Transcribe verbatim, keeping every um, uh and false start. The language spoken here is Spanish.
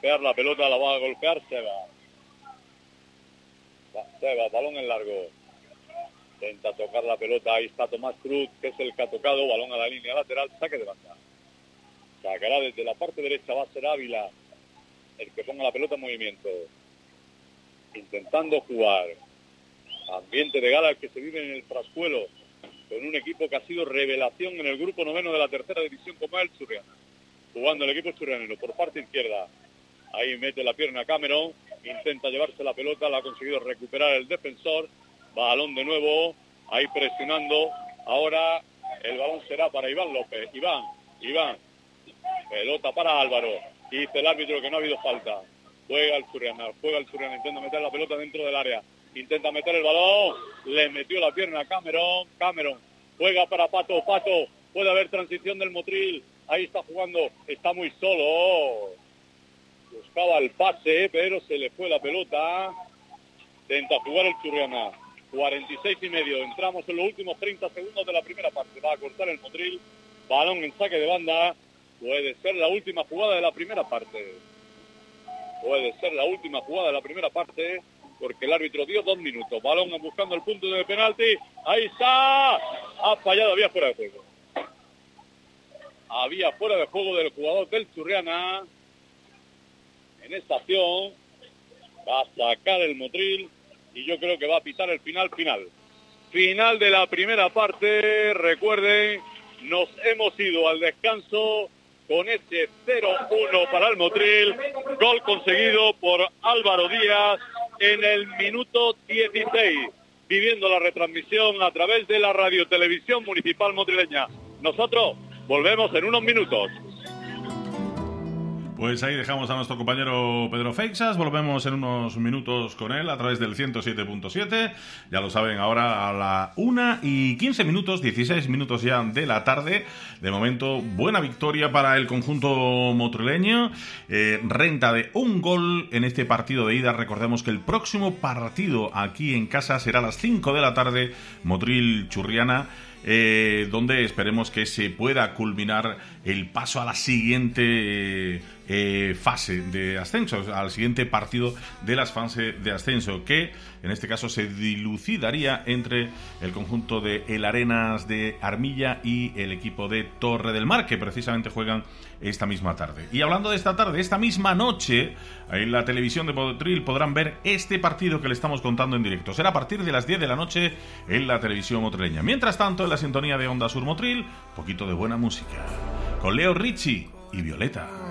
golpear la pelota, la va a golpear Seba. Seba, balón en largo. Intenta tocar la pelota, ahí está Tomás Cruz, que es el que ha tocado, balón a la línea lateral, saque de banda. Sacará desde la parte derecha, va a ser Ávila el que ponga la pelota en movimiento. Intentando jugar. Ambiente de gala el que se vive en el Frascuelo, con un equipo que ha sido revelación en el grupo noveno de la tercera división como el Churriana. Jugando el equipo churrianero por parte izquierda. Ahí mete la pierna Cameron, intenta llevarse la pelota, la ha conseguido recuperar el defensor. Balón de nuevo, ahí presionando. Ahora el balón será para Iván López. Iván, Iván. Pelota para Álvaro. Dice el árbitro que no ha habido falta. Juega el Churriana, juega el Churriana, intenta meter la pelota dentro del área. Intenta meter el balón, le metió la pierna a Cameron, Cameron, juega para Pato, Pato, puede haber transición del Motril, ahí está jugando, está muy solo, buscaba el pase, pero se le fue la pelota, intenta jugar el Churriana, cuarenta y seis y medio, entramos en los últimos treinta segundos de la primera parte, va a cortar el Motril, balón en saque de banda, puede ser la última jugada de la primera parte, puede ser la última jugada de la primera parte, porque el árbitro dio dos minutos. Balón buscando el punto de penalti. Ahí está. Ha fallado, había fuera de juego. Había fuera de juego del jugador del Churriana. En esta acción va a sacar el Motril y yo creo que va a pitar el final final. Final de la primera parte. Recuerden, nos hemos ido al descanso con ese cero uno para el Motril. Gol conseguido por Álvaro Díaz en el minuto dieciséis, viviendo la retransmisión a través de la radiotelevisión municipal motrileña. Nosotros volvemos en unos minutos. Pues ahí dejamos a nuestro compañero Pedro Feixas, volvemos en unos minutos con él a través del ciento siete punto siete, ya lo saben, ahora a la una y quince minutos, dieciséis minutos ya de la tarde. De momento, buena victoria para el conjunto motrileño, eh, renta de un gol en este partido de ida. Recordemos que el próximo partido aquí en casa será a las cinco de la tarde, Motril Churriana, Eh, donde esperemos que se pueda culminar el paso a la siguiente eh, fase de ascenso, al siguiente partido de las fases de ascenso, que en este caso se dilucidaría entre el conjunto de El Arenas de Armilla y el equipo de Torre del Mar, que precisamente juegan esta misma tarde. Y hablando de esta tarde, esta misma noche, en la televisión de Motril podrán ver este partido que le estamos contando en directo. Será a partir de las diez de la noche en la televisión motrileña. Mientras tanto, en la sintonía de Onda Sur Motril, poquito de buena música, con Leo Ricci y Violeta.